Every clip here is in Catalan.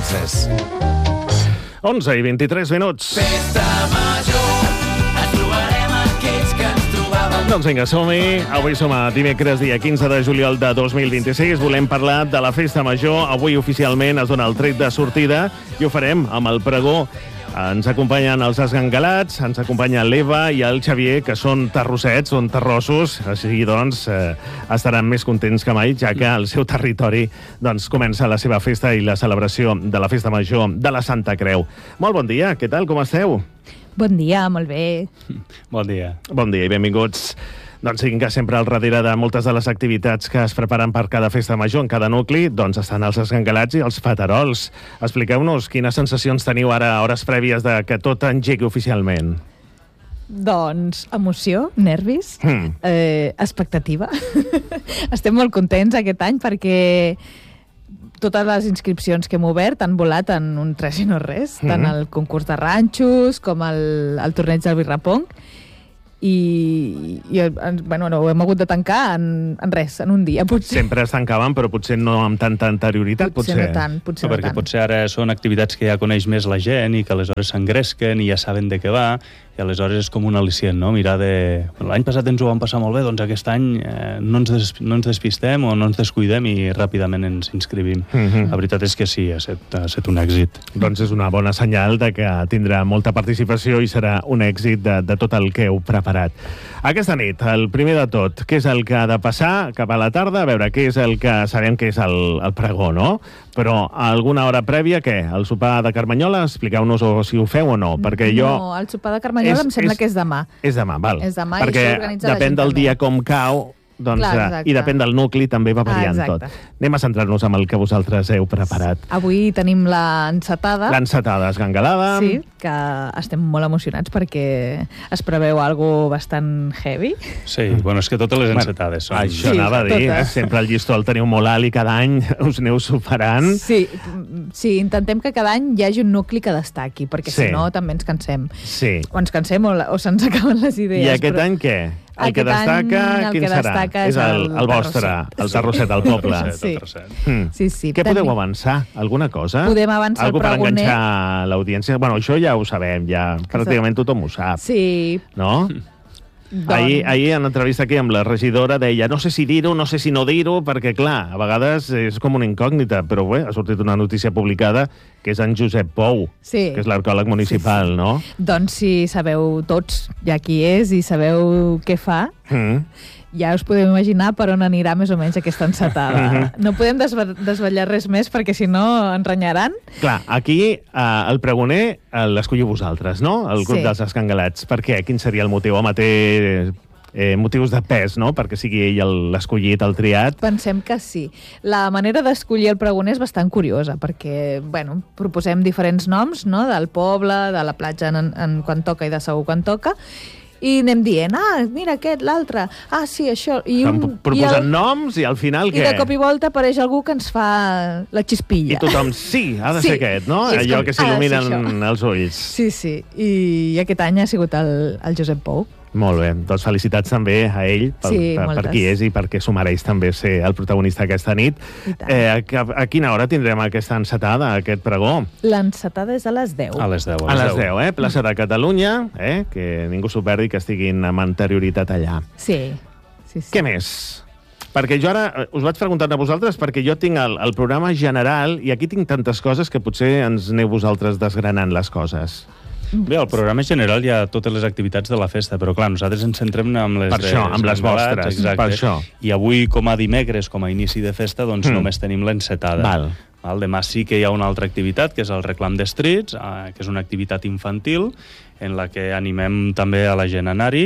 vostres. 11:23. Festa major, ens trobarem aquells que ens trobàvem. Doncs vinga, som-hi. Avui som a dimecres, dia 15 de juliol de 2026. Volem parlar de la Festa Major. Avui oficialment es dona el tret de sortida i ho farem amb el pregó. Ens acompanyen els esgangalats, ens acompanya l'Eva i el Xavier, que són terrossets, són terrossos, així doncs estaran més contents que mai, ja que al seu territori doncs, comença la seva festa i la celebració de la Festa Major de la Santa Creu. Molt bon dia, què tal, com esteu? Bon dia, molt bé. Bon dia. Bon dia i benvinguts. Doncs vinga, sempre al darrere de moltes de les activitats que es preparen per cada festa major en cada nucli, doncs estan els esgangalats i els faterols. Expliqueu-nos quines sensacions teniu ara, hores prèvies de que tot engegui oficialment. Doncs emoció, nervis, expectativa. Estem molt contents aquest any perquè totes les inscripcions que hem obert han volat en un tres i no res, tant el concurs de ranxos com el torneig del birrapong. I bueno, ho hem hagut de tancar en res, en un dia, potser. Sempre es tancaven, però potser no amb tanta anterioritat, potser. No tant, potser no perquè tant. potser ara són activitats que ja coneix més la gent i que aleshores s'engresquen i ja saben de què va, i aleshores és com un al·licient, no? Mirar de... L'any passat ens ho vam passar molt bé, doncs aquest any no ens despistem o no ens descuidem i ràpidament ens inscrivim. La veritat és que sí, ha estat un èxit. Doncs és una bona senyal de que tindrà molta participació i serà un èxit de tot el que heu preparat. Aquesta nit, el primer de tot, què és el que ha de passar cap a la tarda? A veure, què és el que sabem que és el pregó, no? Però a alguna hora prèvia, què? El sopar de Carmanyola? Expliqueu-nos si ho feu o no, perquè jo... No, el sopar de Carmanyola em sembla que és demà. És demà, val. És demà perquè i s'organitza depèn del dia com cau, doncs, clar, i depèn del nucli, també va variant tot. Anem a centrar-nos amb el que vosaltres heu preparat. Avui tenim l'encetada. L'encetada esgangalada. Sí, que estem molt emocionats perquè es preveu algo bastant heavy. Sí, bueno, és que totes les encetades són... Això anava a dir, sempre el llistó el teniu molt alt i cada any us aneu superant. Sí, intentem que cada any hi hagi un nucli que destaqui, perquè si no també ens cansem. Sí. O ens cansem o se'ns acaben les idees. I aquest any què? El que destaca, quin serà? És el vostre, el terrosset del poble. Sí. Què podeu avançar? Alguna cosa? Podem avançar el pregoner. Algú per enganxar l'audiència? Bueno, això ja ho sabem, ja pràcticament tothom ho sap. Sí. No? Ahir en entrevista aquí amb la regidora deia no sé si dir-ho, no sé si no dir-ho, perquè clar, a vegades és com una incògnita, però bé, ha sortit una notícia publicada que és en Josep Pou, que és l'arqueòleg municipal, no? Doncs si sabeu tots ja qui és i sabeu què fa, ja us podeu imaginar per on anirà més o menys aquesta encetada. No podem desvetllar res més perquè si no ens renyaran. Clar, aquí el pregoner l'escolliu vosaltres, no? El grup dels esgangalats. Per què? Quin seria el motiu? Home, té motius de pes, no? Perquè sigui ell l'escollit, el triat. Pensem que sí. La manera d'escollir el pregoner és bastant curiosa, perquè, bueno, proposem diferents noms, no?, del poble, de la platja en quan toca i de segur quan toca, i anem dient, mira aquest, l'altre, sí, això... Proposant noms i al final què? I de cop i volta apareix algú que ens fa la xispilla. I tothom, sí, ha de ser aquest, no? Allò que s'il·luminen els ulls. Sí. I aquest any ha sigut el Josep Pou. Molt bé, doncs felicitats també a ell per qui és i perquè s'ho mereix també ser el protagonista aquesta nit. A quina hora tindrem aquesta encetada, aquest pregó? L'encetada és a les 10. A les 10. A les 10, plaça de Catalunya, que ningú s'ho perdi, que estiguin amb anterioritat allà. Sí. Què més? Perquè jo ara us vaig preguntant a vosaltres perquè jo tinc el programa general i aquí tinc tantes coses que potser ens aneu vosaltres desgranant les coses. Bé, al programa general hi ha totes les activitats de la festa, però clar, nosaltres ens centrem amb les amb les vostres, exacte. Per això. I avui, com a dimecres, com a inici de festa, doncs només tenim l'encetada. Demà sí que hi ha una altra activitat, que és el reclam d'estrits, que és una activitat infantil, en la que animem també a la gent a anar-hi.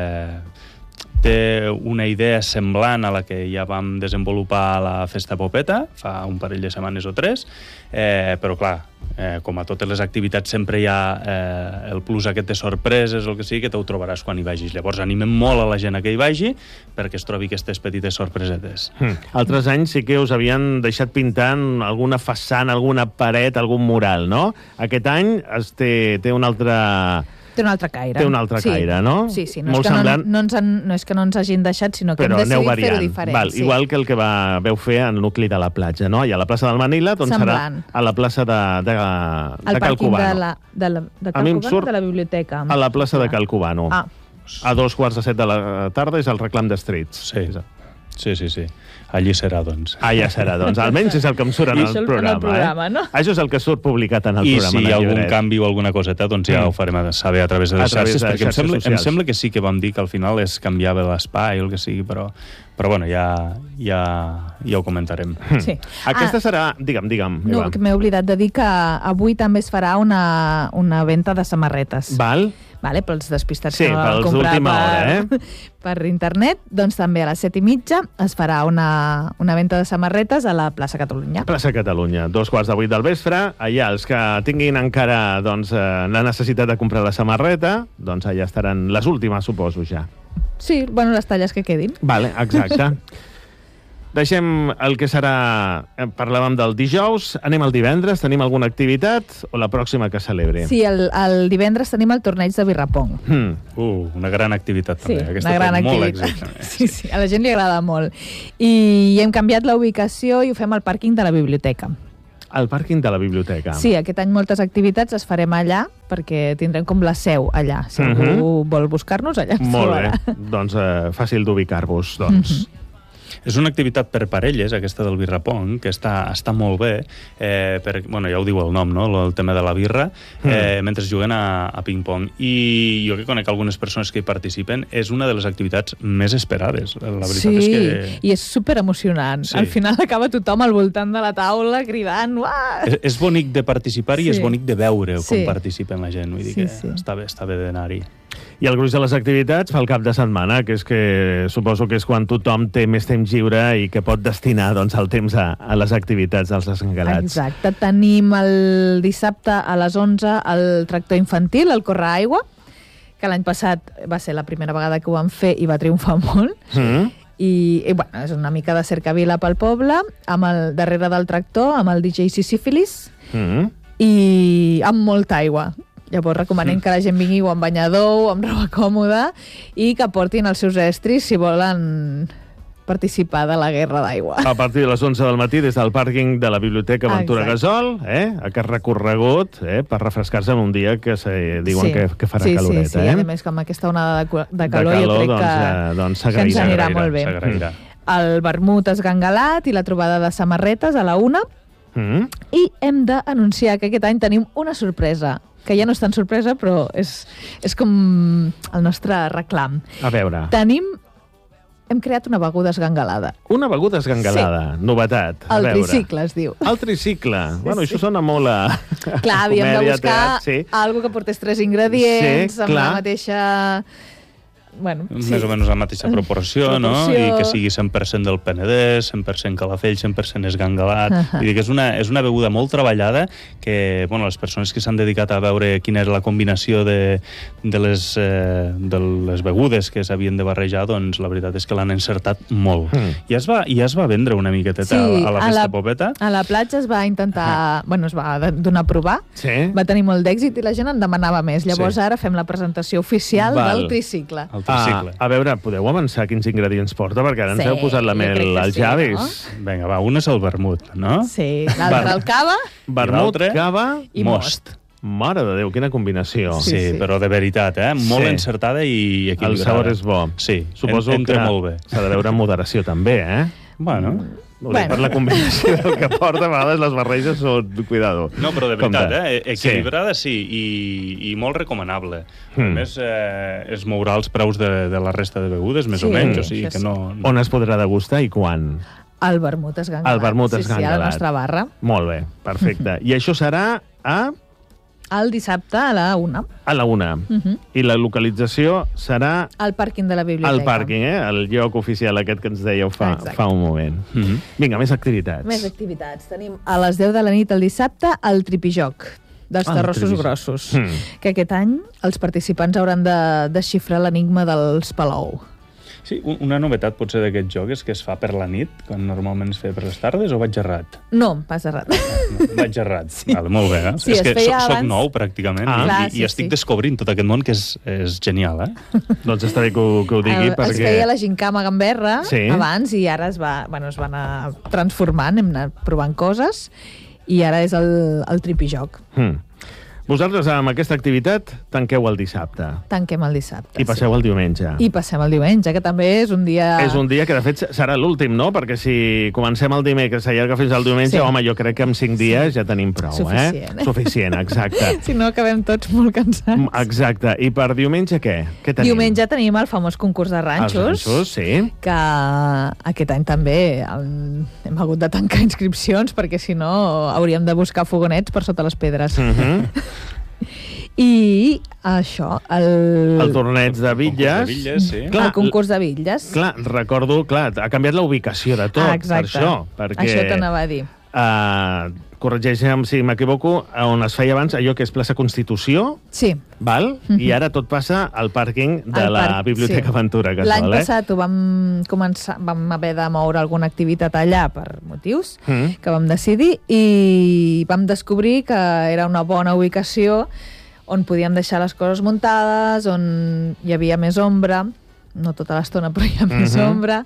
Té una idea semblant a la que ja vam desenvolupar a la Festa Popeta, fa un parell de setmanes o 3, però clar, com a totes les activitats sempre hi ha el plus aquest de sorpreses o el que sigui, que t'ho trobaràs quan hi vagis. Llavors animem molt a la gent a que hi vagi perquè es trobi aquestes petites sorpresetes. Altres anys sí que us havien deixat pintant alguna façana, alguna paret, algun mural, no? Aquest any té una altra... té un altre caire. Té un altre caire, no? Sí, no, Molt és que semblant. no és que no ens hagin deixat, sinó que Però hem aneu decidit fer-ho variant. diferent. Val, Sí. igual que el que veu fer en el nucli de la platja, no? I a la plaça del Manila, doncs Semblant. serà a la plaça de Al Cal pàrquing Cubano. de A mi em Cal Cubano surt de la biblioteca. A la plaça de Cal Cubano. Ah. A 2:45 de la tarda és el reclam de Streets. Sí. Allí serà, doncs. Ja serà, doncs. Almenys és el que em surt en I el això en el programa. programa, no? Això és el que surt publicat en el I programa. si hi ha algun Lloret. canvi o alguna coseta, doncs ja ho farem saber a través de les xarxes, perquè em sembla que sí que vam dir que al final es canviava l'espai o el que sigui, però bueno, ja ho comentarem. Sí. Aquesta serà... Digue'm. No, Eva. que m'he oblidat de dir que avui també es farà una venda de samarretes. Val? Vale, pels despistats Sí, que no van pels comprar d'última hora, per internet, doncs també a les 7:30 es farà una venda de samarretes a la plaça Catalunya. Plaça Catalunya, 7:15 del vespre. Allà, els que tinguin encara doncs, la necessitat de comprar la samarreta, doncs allà estaran les últimes, suposo, ja. Sí, bueno, les talles que quedin. Vale, exacte. Deixem el que serà... Parlàvem del dijous, anem al divendres, tenim alguna activitat o la pròxima que celebri? Sí, el divendres tenim el torneig de birrapong. Una gran activitat Sí, també. Aquesta una gran té molt activitat. èxit. Sí, a la gent li agrada molt. I hem canviat la ubicació i ho fem al pàrquing de la biblioteca. Al pàrquing de la biblioteca. Sí, aquest any moltes activitats les farem allà perquè tindrem com la seu allà. Si algú vol buscar-nos, allà ens Molt bé, trobarà. doncs fàcil d'ubicar-vos, doncs. És una activitat per parelles, aquesta del birrapong, que està molt bé, bueno, ja ho diu el nom, no?, el tema de la birra, mentre juguen a ping-pong. I jo que conec algunes persones que hi participen, és una de les activitats més esperades. La veritat és que... i és superemocionant. Sí. Al final acaba tothom al voltant de la taula cridant uah! És bonic de participar-hi i és Sí. bonic de veure com Sí. participen la gent. Vull dir Sí, que sí. està bé d'anar-hi. I el gruix de les activitats fa el cap de setmana, que és que suposo que és quan tothom té més temps lliure i que pot destinar doncs, el temps a les activitats dels desengalats. Exacte. Tenim el dissabte a les 11 el tractor infantil, el Corre Aigua, que l'any passat va ser la primera vegada que ho vam fer i va triomfar molt. I bueno, és una mica de cercavila pel poble, amb el darrere del tractor, amb el DJ Sisífilis, i amb molta aigua. Llavors recomanem que la gent vingui o amb banyador o amb roba còmoda i que portin els seus estris si volen participar de la guerra d'aigua. A partir de les 11 del matí, des del pàrquing de la Biblioteca Ventura Gasol, aquest recorregut per refrescar-se en un dia que diuen que farà caloret. Sí, a més, com aquesta onada de calor, jo crec que ens anirà molt bé. El vermut esgangalat i la trobada de samarretes a la 1. I hem d'anunciar que aquest any tenim una sorpresa, que ja no és tan sorpresa, però és com el nostre reclam. A veure. Hem creat una beguda esgangalada. Una beguda esgangalada, novetat. El tricicle es diu. El tricicle. Bueno, això sona molt a... Clar, havíem de buscar algo que portés 3 ingredients, amb la mateixa... Bueno, més o menys la mateixa proporció, no? I que sigui 100% del Penedès, 100% Calafell, 100% esgangalat. Vull dir que és una beguda molt treballada que, bueno, les persones que s'han dedicat a veure quina és la combinació de les begudes que s'havien de barrejar, doncs la veritat és que l'han encertat molt. I es va vendre una miqueteta a la Festa Popeta. A la platja es va intentar... Bueno, es va donar a provar. Va tenir molt d'èxit i la gent en demanava més. Llavors ara fem la presentació oficial del tricicle. A veure, podeu avançar quins ingredients porta? Perquè ara ens heu posat la mel als llavis. Vinga, va, un és el vermut, no? Sí, l'altre el cava. Vermut, cava i most. Mare de Déu, quina combinació. Sí, però de veritat, molt encertada i equilibrada. El sabor és bo. Sí, suposo que molt bé. S'ha de veure amb moderació també, Bueno... Per la combinació del que porta, a vegades les barreges són... Cuidado. No, però de veritat, equilibrada sí, i molt recomanable. A més, es mourà els preus de la resta de begudes, més o menys, o sigui que no... On es podrà degustar i quan? El vermut esgangalat. El vermut esgangalat. Sí, a la nostra barra. Molt bé, perfecte. I això serà a... El dissabte a la 1. A la 1. I la localització serà... Al pàrquing de la biblioteca. Al pàrquing, el lloc oficial aquest que ens dèieu fa un moment. Vinga, més activitats. Més activitats. Tenim a les 10 de la nit el dissabte el tripijoc dels terrossos grossos, que aquest any els participants hauran de desxifrar l'enigma dels Palou. Sí, una novetat potser d'aquest joc és que es fa per la nit, quan normalment es feia per les tardes, o vaig errat? No, vas errat. No, vaig errat. Sí. Vale, molt bé, Sí, és que soc abans... nou, pràcticament, Clar, i estic descobrint tot aquest món, que és genial, Doncs està bé que ho digui, perquè... Es feia la gincama a Gamberra abans, i ara es va anar transformant, hem anat provant coses, i ara és el tripijoc. Vosaltres, amb aquesta activitat, tanqueu el dissabte. Tanquem el dissabte, I passeu el diumenge. I passem el diumenge, que també és un dia... És un dia que, de fet, serà l'últim, no? Perquè si comencem el dimecres, s'allarga fins al diumenge, home, jo crec que en 5 dies ja tenim prou, Suficient. Suficient, exacte. Si no, acabem tots molt cansats. Exacte. I per diumenge, què? Què tenim? Diumenge tenim el famós concurs de ranxos. Els ranxos, sí. Que aquest any també hem hagut de tancar inscripcions, perquè si no hauríem de buscar fogonets per sota les pedres. I això, el torneig de bitlles. Sí. Clar, el concurs de bitlles. Clar, recordo, ha canviat la ubicació de tot, per això. Perquè, això t'anava a dir. Corregeixe'm si m'equivoco, on es feia abans allò que és plaça Constitució, sí. Val? I ara tot passa al pàrquing de la Biblioteca Aventura. L'any passat ho vam haver de moure alguna activitat allà per motius que vam decidir, i vam descobrir que era una bona ubicació on podíem deixar les coses muntades, on hi havia més ombra, no tota l'estona, però hi ha més ombra,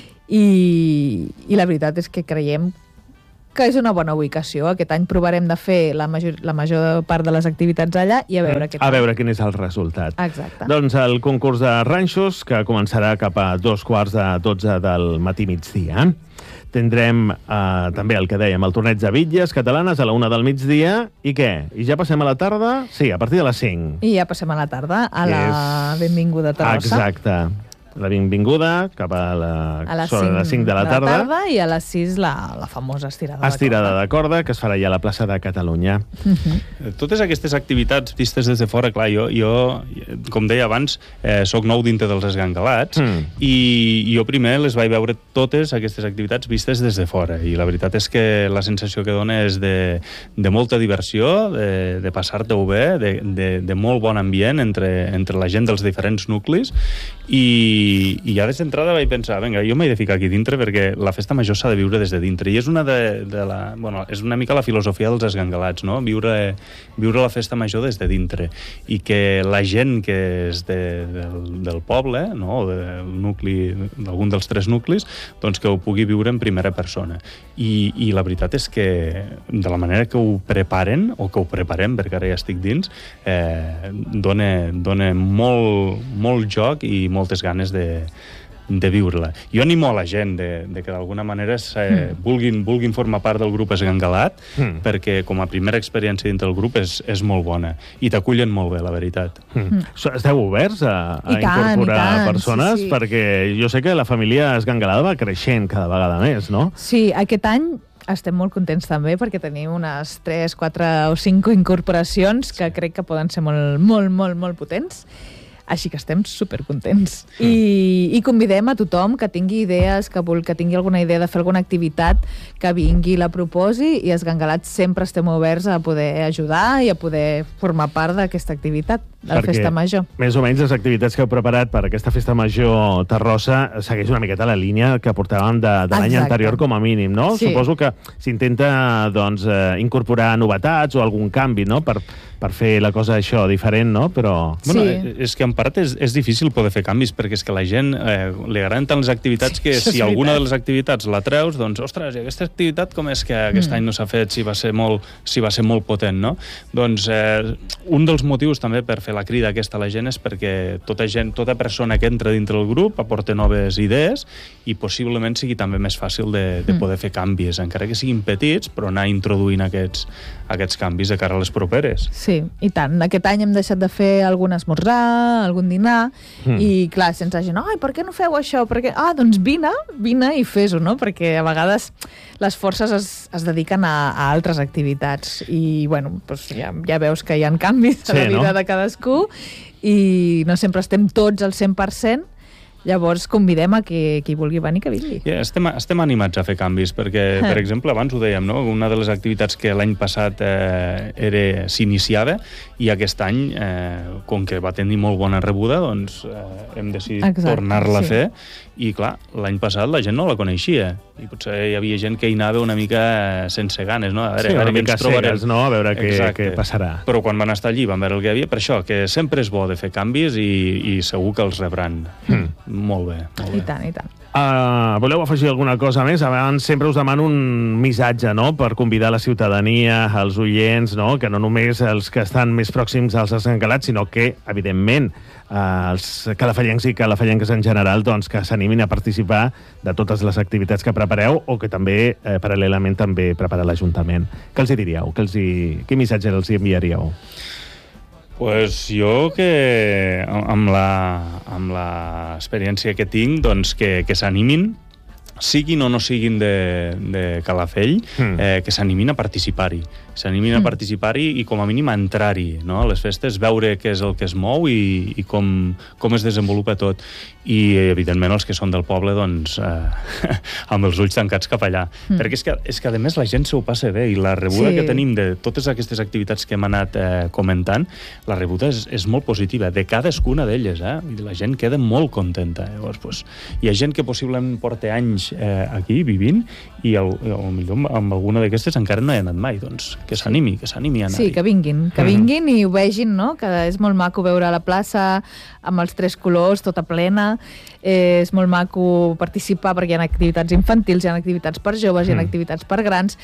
i la veritat és que creiem que és una bona ubicació. Aquest any provarem de fer la major part de les activitats allà i a veure què tal. A veure quin és el resultat. Exacte. Doncs el concurs de ranxos, que començarà cap a 2:45 del matí migdia. Tindrem també el que dèiem, el torneig de bitlles catalanes a la 1 del migdia. I què? I ja passem a la tarda? Sí, a partir de les 5. I ja passem a la tarda, a la benvinguda Terrassa. Exacte. La benvinguda cap a les 5 de la tarda. I a les 6 la famosa estirada de corda. Estirada de corda, que es farà ja a la plaça de Catalunya. Totes aquestes activitats vistes des de fora, clar, jo com deia abans, soc nou dintre dels esgangalats, i jo primer les vaig veure totes aquestes activitats vistes des de fora, i la veritat és que la sensació que dona és de molta diversió, de passar-te-ho bé, de molt bon ambient entre la gent dels diferents nuclis, i ja des d'entrada vaig pensar, vinga, jo m'he de ficar aquí dintre perquè la festa major s'ha de viure des de dintre, i és és una mica la filosofia dels esgangalats, no? Viure la festa major des de dintre, i que la gent que és del poble, no? O del nucli, d'algun dels 3 nuclis, doncs que ho pugui viure en primera persona. I la veritat és que de la manera que ho preparen, o que ho preparem, perquè ara ja estic dins, dona molt joc i moltes ganes de viure-la. Jo animo a la gent de que d'alguna manera vulguin formar part del grup esgangalat, perquè com a primera experiència dintre del grup és molt bona, i t'acullen molt bé, la veritat. Esteu oberts a incorporar persones? Sí. Perquè jo sé que la família esgangalada va creixent cada vegada més, no? Sí, aquest any estem molt contents també, perquè tenim unes 3, 4 o 5 incorporacions que crec que poden ser molt potents. Així que estem supercontents. I convidem a tothom que tingui idees, que tingui alguna idea de fer alguna activitat, que vingui i la proposi, i esgangalats sempre estem oberts a poder ajudar i a poder formar part d'aquesta activitat, de la Festa Major. Més o menys les activitats que heu preparat per aquesta Festa Major Terrossa segueix una miqueta la línia que portàvem de l'any anterior com a mínim, no? Sí. Suposo que s'intenta incorporar novetats o algun canvi, no? Per fer la cosa això diferent, no? Però... Bueno, és que en part és difícil poder fer canvis, perquè és que a la gent li agraden tant les activitats que si alguna de les activitats la treus, doncs, ostres, i aquesta activitat com és que aquest any no s'ha fet, si va ser molt potent, no? Doncs un dels motius també per fer la crida aquesta a la gent és perquè tota persona que entra dintre del grup aporta noves idees, i possiblement sigui també més fàcil de poder fer canvis, encara que siguin petits, però anar introduint aquests canvis de cara a les properes. Sí, i tant. Aquest any hem deixat de fer algun esmorzar, algun dinar, i clar, sense gent, ai, per què no feu això? Doncs vine i fes-ho, no? Perquè a vegades les forces es dediquen a altres activitats, i bueno, doncs ja veus que hi ha canvis a la vida de cadascú, i no sempre estem tots al 100%, Llavors convidem a qui vulgui venir que vingui. Estem animats a fer canvis, perquè, per exemple, abans ho dèiem, no? Una de les activitats que l'any passat s'iniciava, i aquest any, com que va tenir molt bona rebuda, doncs hem decidit tornar-la a fer, i clar, l'any passat la gent no la coneixia, i potser hi havia gent que hi anava una mica sense ganes, no? A veure, una mica cegues, no? A veure què passarà. Però quan van estar allí van veure el que hi havia, per això, que sempre és bo de fer canvis i segur que els rebran. Molt bé. I tant, i tant. Voleu afegir alguna cosa més? Abans sempre us demano un missatge, no?, per convidar la ciutadania, els oients, no?, que no només els que estan més pròxims als esgangalats, sinó que, evidentment, els calafallencs i calafallenques en general, doncs, que s'animin a participar de totes les activitats que prepareu o que també, paral·lelament, també prepara l'Ajuntament. Què els hi diríeu? Quin missatge els hi enviaríeu? Pues jo que amb l'experiència que tinc, doncs que s'animin, siguin o no siguin de Calafell, que s'animin a participar-hi. S'animin a participar-hi i com a mínim a entrar-hi, no?, a les festes, veure què és el que es mou i com es desenvolupa tot. I, evidentment, els que són del poble, doncs, amb els ulls tancats cap allà. Perquè és que, a més, la gent s'ho passa bé, i la rebuda que tenim de totes aquestes activitats que hem anat comentant, la rebuda és molt positiva, de cadascuna d'elles, i la gent queda molt contenta. Llavors, doncs, hi ha gent que possiblement porta anys aquí, vivint, i potser amb alguna d'aquestes encara no hi ha anat mai, doncs que s'animi a anar-hi. Sí, que vinguin i ho vegin, no?, que és molt maco veure la plaça amb els 3 colors, tota plena, és molt maco participar perquè hi ha activitats infantils, hi ha activitats per joves, hi ha activitats per grans,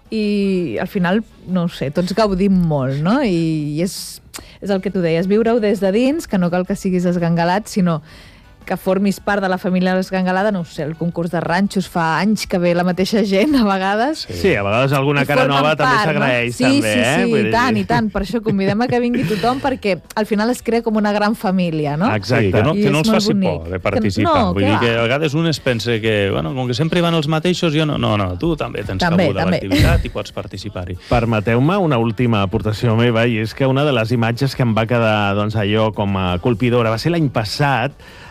i al final, no ho sé, tots gaudim molt, no?, i és el que tu deies, viure-ho des de dins, que no cal que siguis esgangalat, sinó que formis part de la família esgangalada, no ho sé, el concurs de ranxos fa anys que ve la mateixa gent, a vegades. Sí, a vegades alguna cara nova també s'agraeix, també, Sí, i tant, per això convidem a que vingui tothom, perquè al final es crea com una gran família, no? Exacte. Que no els faci por de participar. Vull dir que a vegades un es pensa que, bueno, com que sempre hi van els mateixos, jo no, tu també tens cabuda a l'activitat i pots participar-hi. Permeteu-me una última aportació meva, i és que una de les imatges que em va quedar, doncs, allò com a colpidora va ser l'any passat,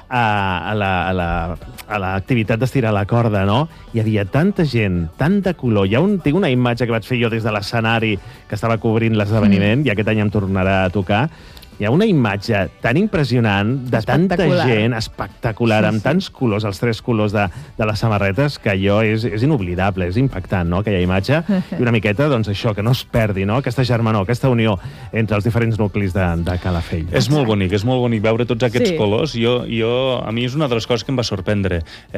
a l'activitat d'estirar la corda, no? Hi havia tanta gent, tant de color. Tinc una imatge que vaig fer jo des de l'escenari que estava cobrint l'esdeveniment, i aquest any em tornarà a tocar. Hi ha una imatge tan impressionant de tanta gent, espectacular, amb tants colors, els 3 colors de les samarretes, que allò és inoblidable, és impactant, no?, aquella imatge. I una miqueta, doncs, això, que no es perdi, no?, aquesta germanor, aquesta unió entre els diferents nuclis de Calafell. És molt bonic veure tots aquests colors. A mi és una de les coses que em va sorprendre.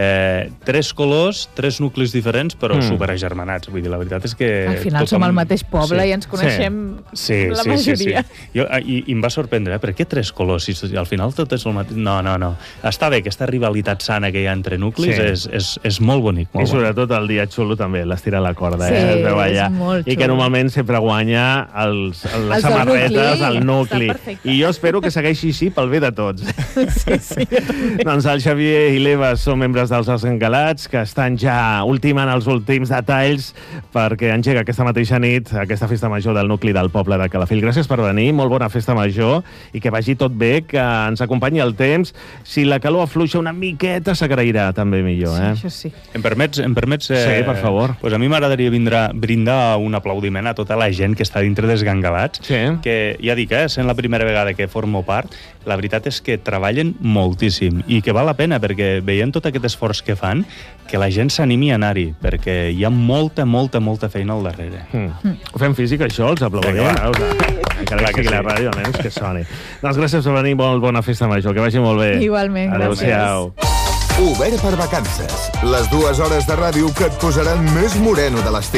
3 colors, 3 nuclis diferents, però superagermanats. Vull dir, la veritat és que... Al final som el mateix poble i ens coneixem la majoria. I em va sorprendre, per què 3 colors? Si al final tot és el mateix... No. Està bé, aquesta rivalitat sana que hi ha entre nuclis és molt bonic. I sobretot el dia xulo també, l'estirar la corda. Sí, és molt xulo. I que normalment sempre guanya les samarretes, el nucli. I jo espero que segueixi així pel bé de tots. Sí. Doncs el Xavier i l'Eva són membres dels Esgangalats, que estan ja ultimant els últims detalls perquè engega aquesta mateixa nit aquesta festa major del nucli del poble de Calafell. Gràcies per venir, molt bona festa major, i que vagi tot bé, que ens acompanyi el temps. Si la calor afluixa una miqueta, s'agrairà també millor. Sí, això sí. Em permets? Sí, per favor. Pues a mi m'agradaria brindar un aplaudiment a tota la gent que està dintre d'Esgangalats, que ja dic, sent la primera vegada que formo part, la veritat és que treballen moltíssim i que val la pena, perquè veient tot aquest esforç que fan, que la gent s'animi a anar-hi, perquè hi ha molta feina al darrere. Ho fem físic, això? Els aplaudim? Encara que sigui la ràdio, almenys que soni. Doncs gràcies per venir, molt bona festa major, que vagi molt bé. Igualment, adéu-siau. Obert per vacances. Les 2 hores de ràdio que et posaran més moreno de l'estiu.